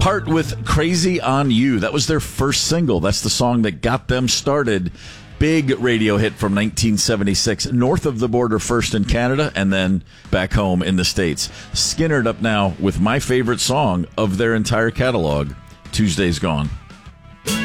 Heart with Crazy on You. That was their first single. That's the song that got them started. Big radio hit from 1976, north of the border first in Canada and then back home in the States. Skynyrd up now with my favorite song of their entire catalog, Tuesday's Gone.